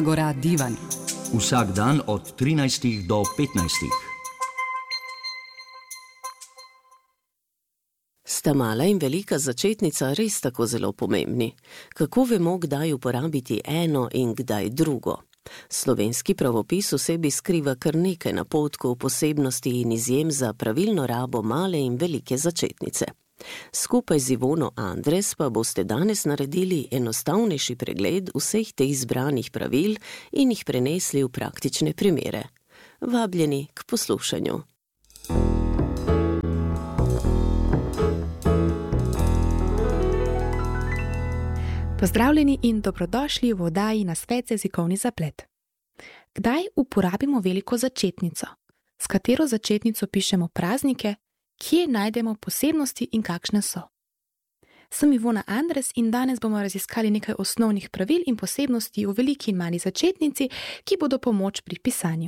Agora Divan. Vsak dan od 13 do 15. Sta mala in velika začetnica res tako zelo pomembni? Kako vemo, kdaj uporabiti eno in kdaj drugo? Slovenski pravopis v sebi skriva kar nekaj napotkov, posebnosti in izjem za pravilno rabo male in velike začetnice. Skupaj z Ivono Andres pa boste danes naredili enostavnejši pregled vseh teh izbranih pravil in jih prenesli v praktične primere. Vabljeni k poslušanju. Pozdravljeni in dobrodošli v oddaji Nasvet za jezikovni zaplet. Kdaj uporabimo veliko začetnico? S katero začetnico pišemo praznike? Kje najdemo posebnosti in kakšne so? Sem Ivona Andres in danes bomo raziskali nekaj osnovnih pravil in posebnosti v veliki in mali začetnici, ki bodo pomoč pri pisanju.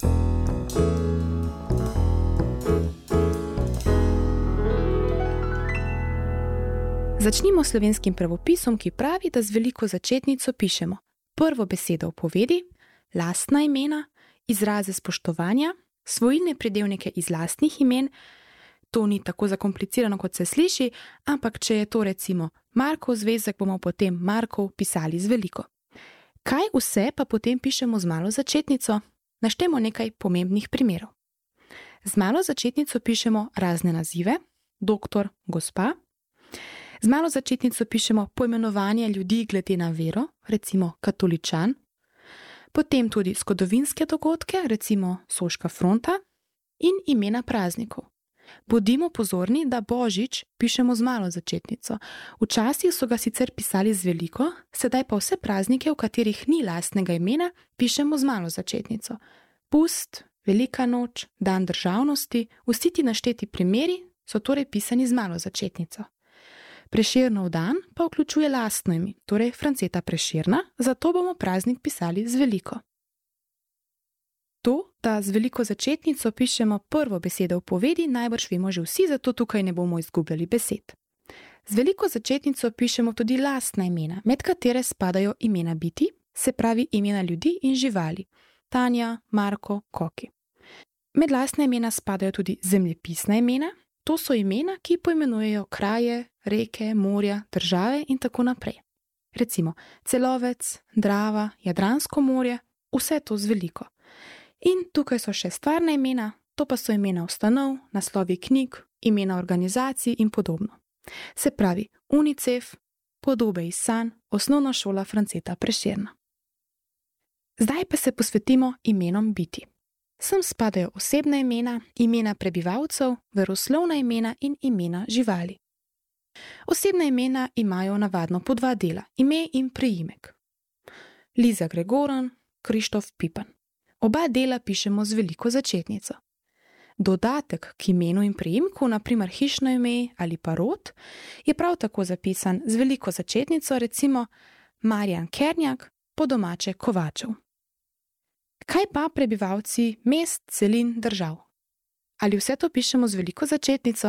Začnimo s slovenskim pravopisom, ki pravi, da z veliko začetnico pišemo prvo besedo v povedi, lastna imena, izraze spoštovanja, svojilne pridevnike iz lastnih imen. To ni tako zakomplicirano, kot se sliši, ampak če je to recimo Markov zvezek, bomo potem Markov pisali z veliko. Kaj vse pa potem pišemo z malo začetnico? Naštejmo nekaj pomembnih primerov. Z malo začetnico pišemo razne nazive, doktor, gospa. Z malo začetnico pišemo poimenovanje ljudi glede na vero, recimo katoličan. Potem tudi zgodovinske dogodke, recimo Soška fronta, in imena praznikov. Bodimo pozorni, da Božič pišemo z malo začetnico. Včasih so ga sicer pisali z veliko, sedaj pa vse praznike, v katerih ni lastnega imena, pišemo z malo začetnico. Pust, velika noč, dan državnosti, vsi ti našteti primeri so torej pisani z malo začetnico. Prešernov dan pa vključuje lastno ime, torej Franceta Prešerna, zato bomo praznik pisali z veliko. To, da z veliko začetnico pišemo prvo besedo v povedi, najbrž vemo že vsi, zato tukaj ne bomo izgubljali besed. Z veliko začetnico pišemo tudi lastna imena, med katere spadajo imena biti, se pravi imena ljudi in živali, Tanja, Marko, Koki. Med lastna imena spadajo tudi zemljepisna imena, to so imena, ki poimenujejo kraje, reke, morja, države in tako naprej. Recimo Celovec, Drava, Jadransko morje, vse to z veliko. In tukaj so še stvarna imena, to pa so imena ustanov, naslovi knjig, imena organizacij in podobno. Se pravi UNICEF, Podobe iz sanj, Osnovna šola Franceta Prešerna. Zdaj pa se posvetimo imenom biti. Sem spadajo osebna imena prebivalcev, veroslovna imena in imena živali. Osebna imena imajo navadno po dva dela, ime in priimek. Liza Gregoran, Krištof Pipan. Oba dela pišemo z veliko začetnico. Dodatek k imenu in priimku, naprimer hišno ime ali pa rod, je prav tako zapisan z veliko začetnico, recimo Marjan Kernjak, po domače Kovačev. Kaj pa prebivalci mest, celin, držav? Ali vse to pišemo z veliko začetnico?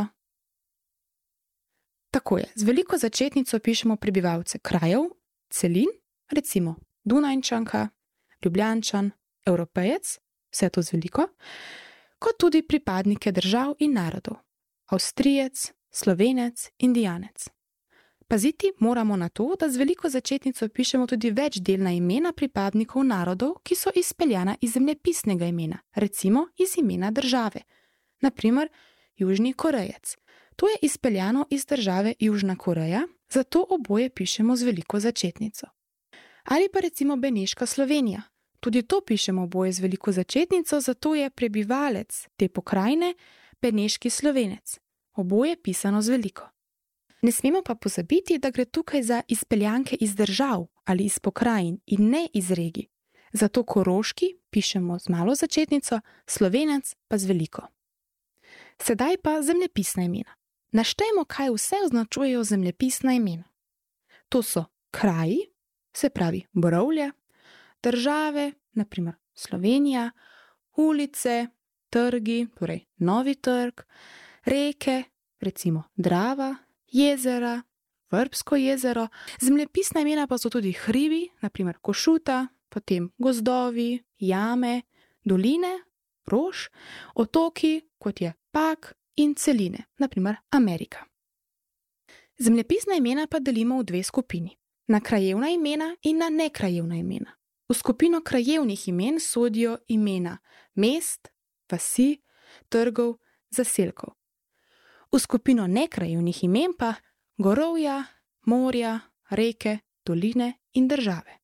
Tako je, z veliko začetnico pišemo prebivalce krajev, celin, recimo Dunajčanka, Ljubljančan, Evropejec, vse to z veliko, kot tudi pripadnike držav in narodov, Avstrijec, Slovenec, Indijanec. Paziti moramo na to, da z veliko začetnico pišemo tudi večdelna imena pripadnikov narodov, ki so izpeljana iz zemljepisnega imena, recimo iz imena države. Naprimer, Južni Korejec. To je izpeljano iz države Južna Koreja, zato oboje pišemo z veliko začetnico. Ali pa recimo Beneška Slovenija. Tudi to pišemo oboje z veliko začetnico, zato je prebivalec te pokrajine Beneški Slovenec. Oboje pisano z veliko. Ne smemo pa pozabiti, da gre tukaj za izpeljanke iz držav ali iz pokrajin in ne iz regij. Zato Koroški pišemo z malo začetnico, Slovenec pa z veliko. Sedaj pa zemljepisna imena. Naštejmo, kaj vse označujejo zemljepisna imena. To so kraji, se pravi Borovlje, države, naprimer Slovenija, ulice, trgi, torej Novi trg, reke, recimo Drava, jezera, Vrbsko jezero, zemljepisna imena pa so tudi hribi, naprimer Košuta, potem gozdovi, jame, doline, rož, otoki, kot je Pag in celine, naprimer Amerika. Zemljepisna imena pa delimo v dve skupini, na krajevna imena in na nekrajevna imena. V skupino krajevnih imen sodijo imena mest, vasi, trgov, zaselkov. V skupino nekrajevnih imen pa gorovja, morja, reke, doline in države.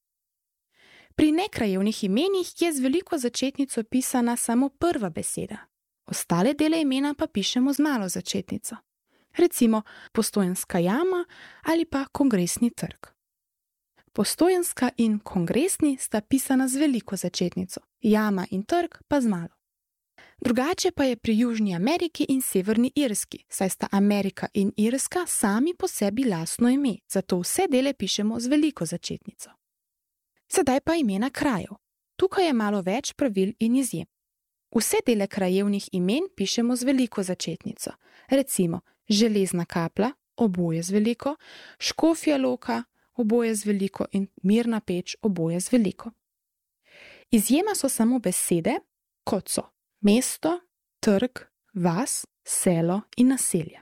Pri nekrajevnih imenih je z veliko začetnico pisana samo prva beseda, ostale dele imena pa pišemo z malo začetnico. Recimo Postojnska jama ali pa Kongresni trg. Postojnska in Kongresni sta pisana z veliko začetnico, jama in trg pa z malo. Drugače pa je pri Južni Ameriki in Severni Irski, saj sta Amerika in Irska sami po sebi lastno ime, zato vse dele pišemo z veliko začetnico. Sedaj pa imena krajev. Tukaj je malo več pravil in izjem. Vse dele krajevnih imen pišemo z veliko začetnico. Recimo Železna Kapla, oboje z veliko, Škofja Loka, oboje z veliko in Mirna Peč, oboje z veliko. Izjema so samo besede, kot so mesto, trg, vas, selo in naselje.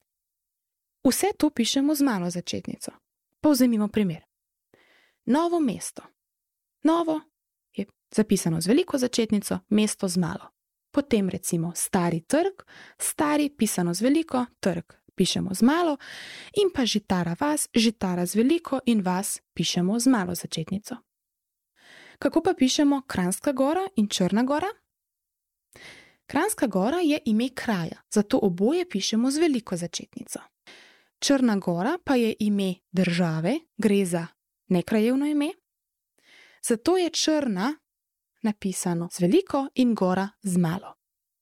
Vse to pišemo z malo začetnico. Povzemimo primer. Novo mesto. Novo je zapisano z veliko začetnico, mesto z malo. Potem recimo Stari trg, stari pisano z veliko, trg pišemo z malo in pa Žitara vas, žitara z veliko in vas pišemo z malo začetnico. Kako pa pišemo Kranjska Gora in Črna Gora? Kranjska Gora je ime kraja, zato oboje pišemo z veliko začetnico. Črna Gora pa je ime države, gre za nekrajevno ime, zato je Črna napisano z veliko in Gora z malo.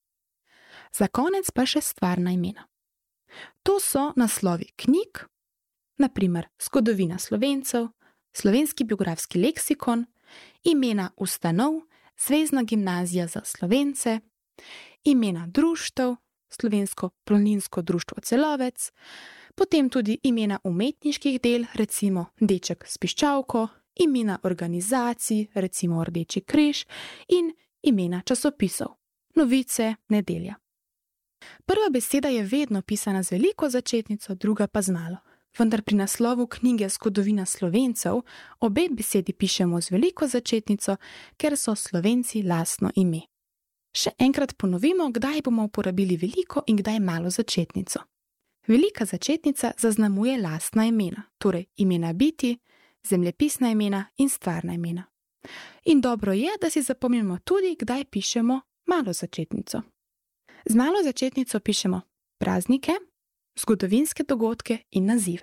Za konec pa še stvarna imena. To so naslovi knjig, naprimer Zgodovina Slovencev, Slovenski biografski leksikon, imena ustanov, Zvezna gimnazija za Slovence, imena društev, Slovensko planinsko društvo Celovec, potem tudi imena umetniških del, recimo Deček s piščalko, imena organizacij, recimo Rdeči križ in imena časopisov, Novice, Nedelja. Prva beseda je vedno pisana z veliko začetnico, druga pa z malo. Vendar pri naslovu knjige Zgodovina Slovencev obe besedi pišemo z veliko začetnico, ker so Slovenci lastno ime. Še enkrat ponovimo, kdaj bomo uporabili veliko in kdaj malo začetnico. Velika začetnica zaznamuje lastna imena, torej imena biti, zemljepisna imena in stvarna imena. In dobro je, da si zapomnimo tudi, kdaj pišemo malo začetnico. Z malo začetnico pišemo praznike, zgodovinske dogodke in nazive.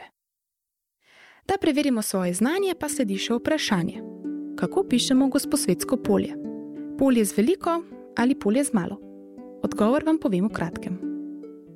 Da preverimo svoje znanje, pa sledi še vprašanje. Kako pišemo Gosposvetsko polje? Polje z veliko ali polje z malo? Odgovor vam povem v kratkem.